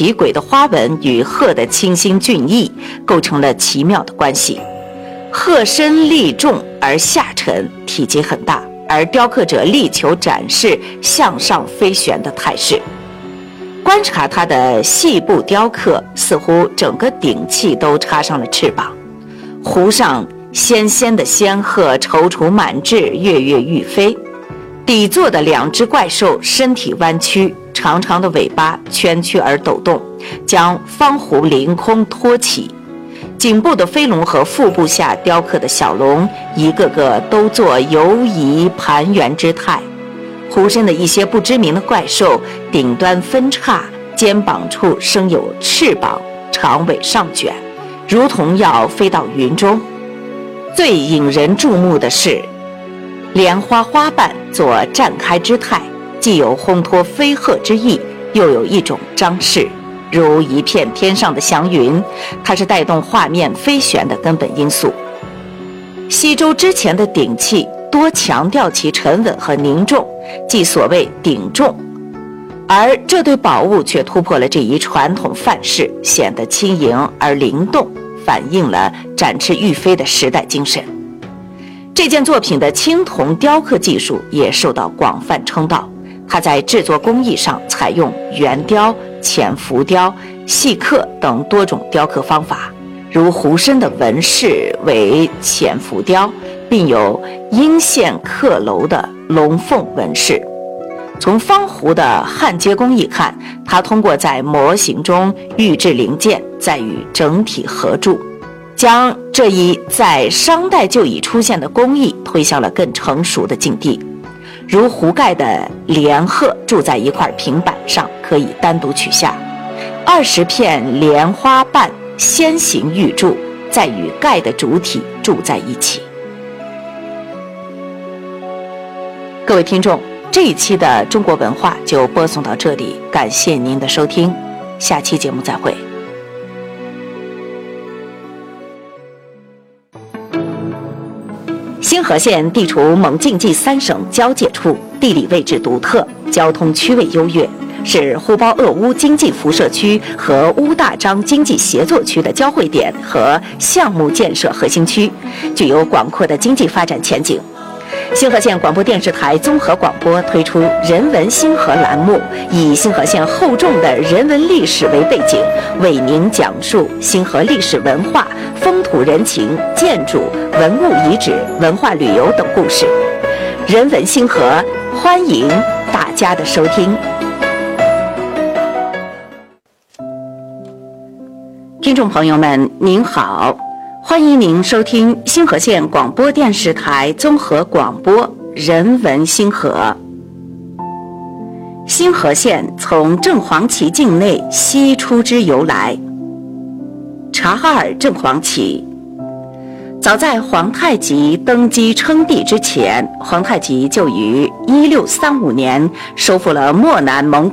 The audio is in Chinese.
奇鬼的花纹与鹤的清新俊逸构成了奇妙的关系。鹤身力重而下沉，体积很大，而雕刻者力求展示向上飞旋的态势。观察它的细部雕刻，似乎整个顶器都插上了翅膀，湖上纤纤的仙鹤踌躇满志，跃跃欲飞。底座的两只怪兽身体弯曲，长长的尾巴蜷曲而抖动，将方壶凌空托起。颈部的飞龙和腹部下雕刻的小龙，一个个都作游移盘旋之态。壶身的一些不知名的怪兽，顶端分叉，肩膀处生有翅膀，长尾上卷，如同要飞到云中。最引人注目的是，莲花花瓣做绽开之态，既有烘托飞鹤之意，又有一种张势，如一片天上的祥云，它是带动画面飞旋的根本因素。西周之前的鼎器多强调其沉稳和凝重，即所谓鼎重，而这对宝物却突破了这一传统范式，显得轻盈而灵动，反映了展翅欲飞的时代精神。这件作品的青铜雕刻技术也受到广泛称道，它在制作工艺上采用圆雕、浅浮雕、细刻等多种雕刻方法，如壶身的纹饰为浅浮雕，并有阴线刻镂的龙凤纹饰。从方壶的焊接工艺看，它通过在模型中预制零件，再与整体合铸，将这一在商代就已出现的工艺推向了更成熟的境地。如壶盖的莲鹤铸在一块平板上，可以单独取下；20片莲花瓣先行预铸，再与盖的主体铸在一起。各位听众，这一期的中国文化就播送到这里，感谢您的收听，下期节目再会。兴和县地处蒙晋冀3省交界处，地理位置独特，交通区位优越，是呼包鄂乌经济辐射区和乌大章经济协作区的交汇点和项目建设核心区，具有广阔的经济发展前景。兴和县广播电视台综合广播推出人文兴和栏目，以兴和县厚重的人文历史为背景，为您讲述兴和历史文化、风土人情、建筑、文物遗址、文化旅游等故事。人文兴和，欢迎大家的收听。听众朋友们，您好，欢迎您收听兴和县广播电视台综合广播人文兴和。兴和县从正黄旗境内西出之由来。察哈尔正黄旗，早在皇太极登基称帝之前，皇太极就于1635年收复了漠南蒙